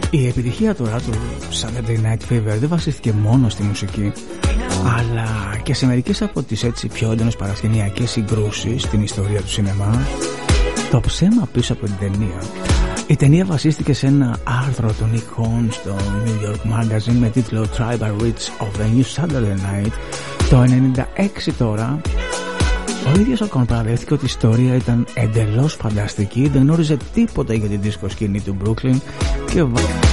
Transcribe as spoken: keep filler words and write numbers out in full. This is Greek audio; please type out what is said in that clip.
Η επιτυχία τώρα του Saturday Night Fever δεν βασίστηκε μόνο στη μουσική, αλλά και σε μερικές από τις έτσι πιο έντονες παρασκηνιακές συγκρούσεις στην ιστορία του σινεμά. Το ψέμα πίσω από την ταινία. Η ταινία βασίστηκε σε ένα άρθρο του Nick Horn στο New York Magazine με τίτλο Tribal Witch of the New Saturday Night. Το ενενήντα έξι τώρα ο ίδιος ο Κον παραδέχτηκε ότι η ιστορία ήταν εντελώς φανταστική, δεν γνώριζε τίποτα για την δίσκο σκηνή του Brooklyn και